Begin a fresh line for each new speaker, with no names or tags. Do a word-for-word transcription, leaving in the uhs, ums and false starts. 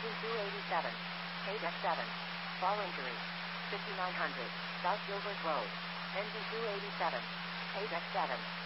Engine two eighty-seven. K-Deck seven. Fall injury. fifty-nine hundred. South Gilbert Road. Engine two eighty-seven. K-Deck seven.